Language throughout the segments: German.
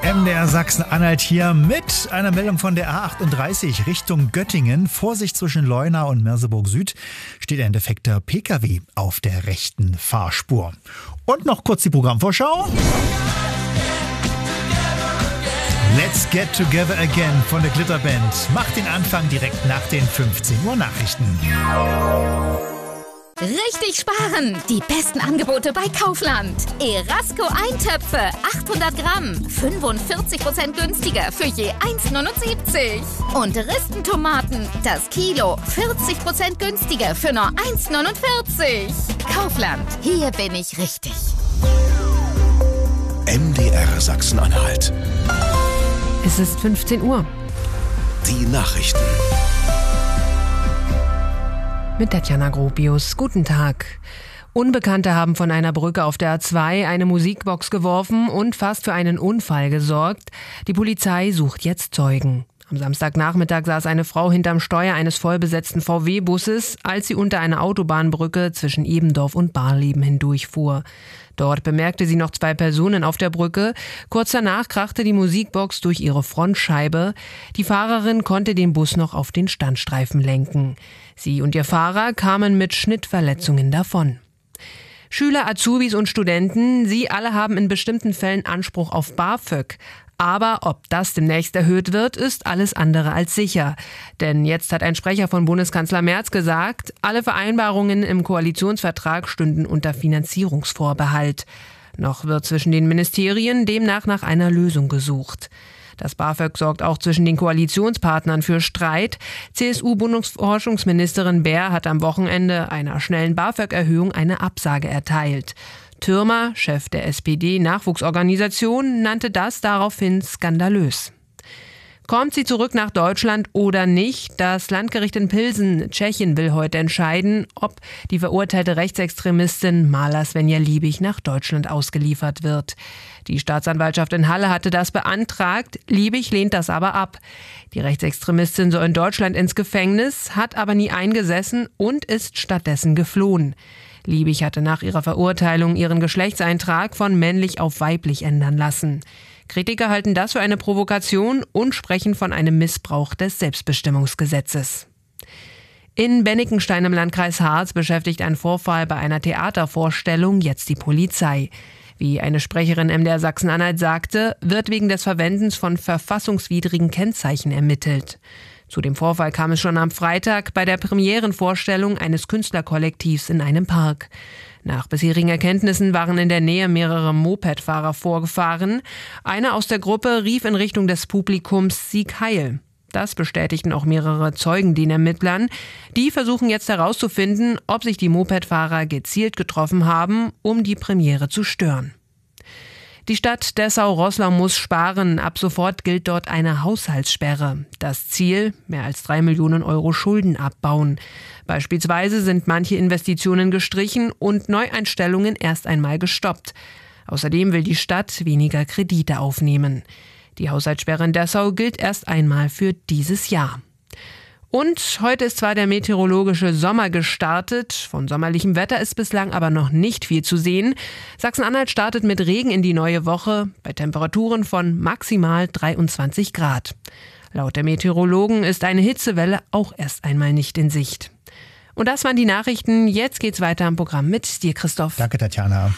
MDR Sachsen-Anhalt hier mit einer Meldung von der A38 Richtung Göttingen. Vorsicht, zwischen Leuna und Merseburg Süd steht ein defekter PKW auf der rechten Fahrspur. Und noch kurz die Programmvorschau. Let's Get Together Again von der Glitterband macht den Anfang direkt nach den 15 Uhr Nachrichten. Richtig sparen! Die besten Angebote bei Kaufland. Erasco Eintöpfe, 800 Gramm, 45% günstiger für je 1,79. Und Ristentomaten, das Kilo, 40% günstiger für nur 1,49. Kaufland, hier bin ich richtig. MDR Sachsen-Anhalt. Es ist 15 Uhr. Die Nachrichten. Mit Tatjana Gropius. Guten Tag. Unbekannte haben von einer Brücke auf der A2 eine Musikbox geworfen und fast für einen Unfall gesorgt. Die Polizei sucht jetzt Zeugen. Am Samstagnachmittag saß eine Frau hinterm Steuer eines vollbesetzten VW-Busses, als sie unter einer Autobahnbrücke zwischen Ebendorf und Barleben hindurchfuhr. Dort bemerkte sie noch 2 Personen auf der Brücke. Kurz danach krachte die Musikbox durch ihre Frontscheibe. Die Fahrerin konnte den Bus noch auf den Standstreifen lenken. Sie und ihr Fahrer kamen mit Schnittverletzungen davon. Schüler, Azubis und Studenten, sie alle haben in bestimmten Fällen Anspruch auf BAföG. Aber ob das demnächst erhöht wird, ist alles andere als sicher. Denn jetzt hat ein Sprecher von Bundeskanzler Merz gesagt, alle Vereinbarungen im Koalitionsvertrag stünden unter Finanzierungsvorbehalt. Noch wird zwischen den Ministerien demnach nach einer Lösung gesucht. Das BAföG sorgt auch zwischen den Koalitionspartnern für Streit. CSU-Bundesforschungsministerin Baer hat am Wochenende einer schnellen BAföG-Erhöhung eine Absage erteilt. Thürmer, Chef der SPD-Nachwuchsorganisation, nannte das daraufhin skandalös. Kommt sie zurück nach Deutschland oder nicht? Das Landgericht in Pilsen, Tschechien, will heute entscheiden, ob die verurteilte Rechtsextremistin Marla Svenja Liebig nach Deutschland ausgeliefert wird. Die Staatsanwaltschaft in Halle hatte das beantragt, Liebig lehnt das aber ab. Die Rechtsextremistin soll in Deutschland ins Gefängnis, hat aber nie eingesessen und ist stattdessen geflohen. Liebig hatte nach ihrer Verurteilung ihren Geschlechtseintrag von männlich auf weiblich ändern lassen. Kritiker halten das für eine Provokation und sprechen von einem Missbrauch des Selbstbestimmungsgesetzes. In Bennikenstein im Landkreis Harz beschäftigt ein Vorfall bei einer Theatervorstellung jetzt die Polizei. Wie eine Sprecherin MDR Sachsen-Anhalt sagte, wird wegen des Verwendens von verfassungswidrigen Kennzeichen ermittelt. Zu dem Vorfall kam es schon am Freitag bei der Premierenvorstellung eines Künstlerkollektivs in einem Park. Nach bisherigen Erkenntnissen waren in der Nähe mehrere Mopedfahrer vorgefahren. Einer aus der Gruppe rief in Richtung des Publikums „Sieg Heil!". Das bestätigten auch mehrere Zeugen den Ermittlern. Die versuchen jetzt herauszufinden, ob sich die Mopedfahrer gezielt getroffen haben, um die Premiere zu stören. Die Stadt Dessau-Roßlau muss sparen. Ab sofort gilt dort eine Haushaltssperre. Das Ziel: mehr als 3 Millionen Euro Schulden abbauen. Beispielsweise sind manche Investitionen gestrichen und Neueinstellungen erst einmal gestoppt. Außerdem will die Stadt weniger Kredite aufnehmen. Die Haushaltssperre in Dessau gilt erst einmal für dieses Jahr. Und heute ist zwar der meteorologische Sommer gestartet, von sommerlichem Wetter ist bislang aber noch nicht viel zu sehen. Sachsen-Anhalt startet mit Regen in die neue Woche, bei Temperaturen von maximal 23 Grad. Laut der Meteorologen ist eine Hitzewelle auch erst einmal nicht in Sicht. Und das waren die Nachrichten. Jetzt geht's weiter im Programm mit dir, Christoph. Danke, Tatjana.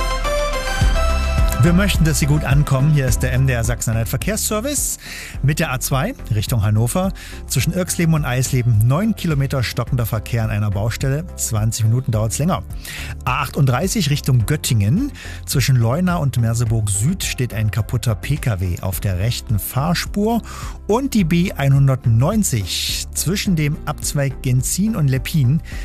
Wir möchten, dass Sie gut ankommen. Hier ist der MDR Sachsen-Anhalt Verkehrsservice mit der A2 Richtung Hannover. Zwischen Irxleben und Eisleben 9 Kilometer stockender Verkehr an einer Baustelle. 20 Minuten dauert es länger. A38 Richtung Göttingen. Zwischen Leuna und Merseburg Süd steht ein kaputter PKW auf der rechten Fahrspur. Und die B190 zwischen dem Abzweig Genzin und Leppin